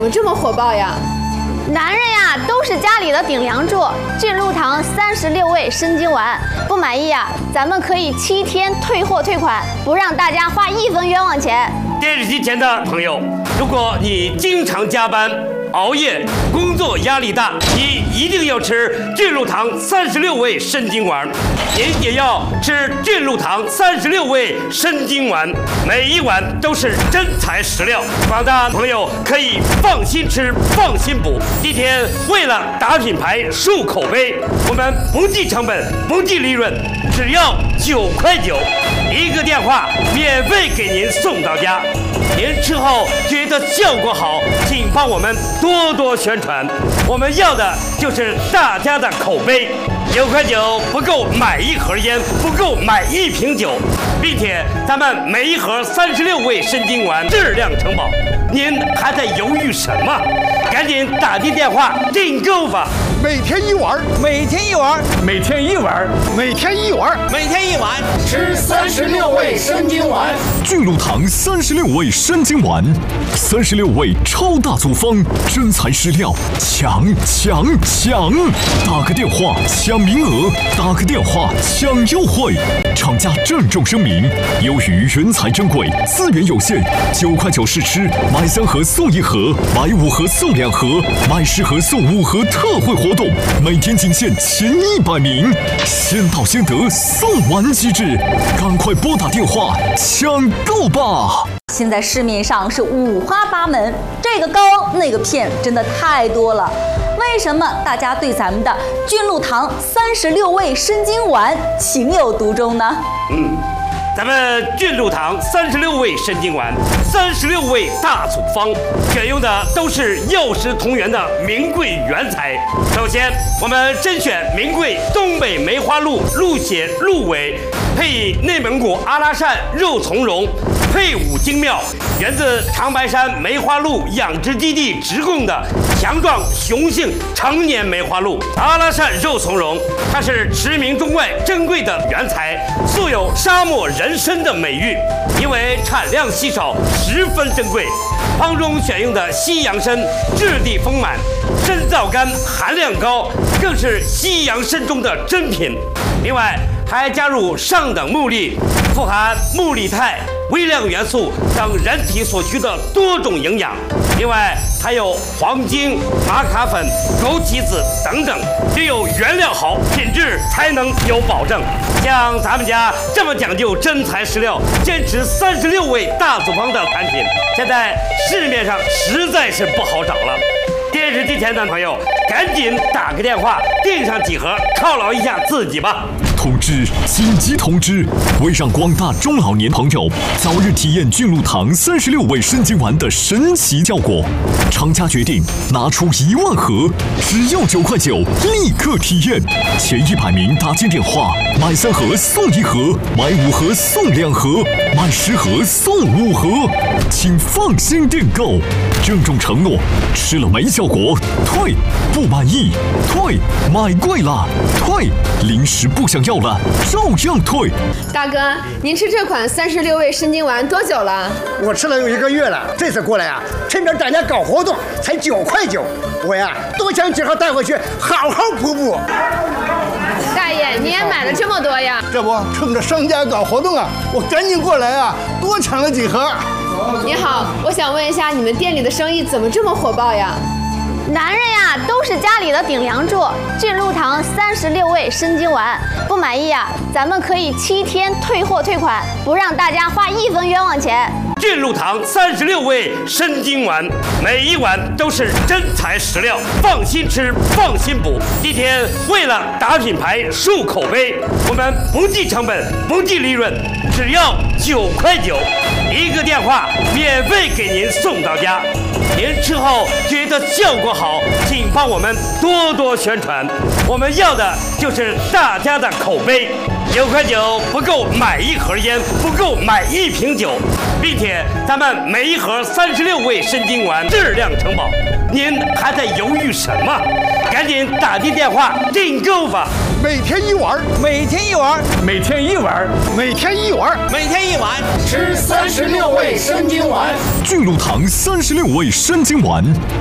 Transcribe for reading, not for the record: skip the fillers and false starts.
怎么这么火爆呀？ 男人呀，都是家里的顶梁柱。俊鹿堂36味生津丸，不满意啊，咱们可以7天退货退款，不让大家花1分冤枉钱。 电视机前的朋友，如果你经常加班、熬夜，工作压力大，你一定要吃俊鹿堂36味生津丸，您也要吃俊鹿堂36味生津丸，每一碗都是真材实料，广大朋友可以放心吃、放心补。今天为了打品牌、树口碑，我们不计成本、不计利润，只要9块9，一个电话免费给您送到家。您吃后觉得效果好，请帮我们多多宣传。我们要的就是大家的口碑。9块9不够买1盒烟，不够买1瓶酒，并且咱们每一盒36味生津丸质量承保。您还在犹豫什么？赶紧打进电话订购吧！ 每天1碗， 每天1碗， 每天1碗，每天1碗， 每天1碗， 吃36味生津丸。 俊鹿堂36味生津丸，36味超大组方，真材实料，抢！打个电话抢名额，打个电话抢优惠。厂家郑重声明：由于原材珍贵，资源有限，9块9试吃，买3盒送1盒，买5盒送2盒，买10盒送5盒特惠活动，每天仅限前100名，先到先得，送完即止，赶快拨打电话抢购吧！ 现在市面上是五花八门，这个膏那个片真的太多了。为什么大家对咱们的俊鹿堂36味生津丸情有独钟呢？ 咱们俊鹿堂36味生津丸，36味大组方，选用的都是药食同源的名贵原材。首先，我们甄选名贵东北梅花鹿鹿血、鹿尾，配以内蒙古阿拉善肉苁蓉，配伍精妙，源自长白山梅花鹿养殖基地直供的强壮雄性成年梅花鹿。阿拉善肉苁蓉，它是驰名中外珍贵的原材，素有沙漠人参的美誉，因为产量稀少，十分珍贵。方中选用的西洋参质地丰满，参皂苷含量高，更是西洋参中的珍品。另外还加入上等木粒，富含木力肽、微量元素等人体所需的多种营养。另外还有黄精、玛卡粉、枸杞子等等，只有原料好，品质才能有保证。像咱们家这么讲究真材实料，坚持36味大组方的产品，现在市面上实在是不好找了。电视机前的朋友，赶紧打个电话订上几盒，犒劳一下自己吧。 通知！紧急通知！为让广大中老年朋友早日体验俊鹿堂36味生津丸的神奇效果，厂家决定拿出1万盒，只要9块9，立刻体验。前100名打进电话，买3盒送1盒，买5盒送2盒，买10盒送5盒，请放心订购。郑重承诺，吃了没效果退，不满意退，买贵了退，临时不想要了照样退。 大哥，您吃这款36味生津丸多久了？ 我吃了有1个月了。这次过来啊，趁着大家搞活动，才9块9，我呀多抢几盒带回去，好好补补。 大爷，你也买了这么多呀？ 这不趁着商家搞活动啊，我赶紧过来啊，多抢了几盒。 你好，我想问一下，你们店里的生意怎么这么火爆呀？ 男人呀，都是家里的顶梁柱。俊鹿堂36味生津丸，不满意啊，咱们可以7天退货退款，不让大家花1分冤枉钱。 俊鹿堂36味生津丸，每一碗都是真材实料，放心吃，放心补。今天为了打品牌、树口碑，我们不计成本、不计利润，只要9块9，一个电话免费给您送到家。您吃后觉得的效果好，请帮我们多多宣传。我们要的就是大家的口碑。9块9不够买1盒烟，不够买1瓶酒，并且咱们每1盒36味参精丸质量承保。您还在犹豫什么？赶紧打进电话订购吧！ 每天一碗， 每天一碗， 每天一碗， 每天一碗， 每天一碗， 吃36味参精丸。 巨鹿堂36味参精丸。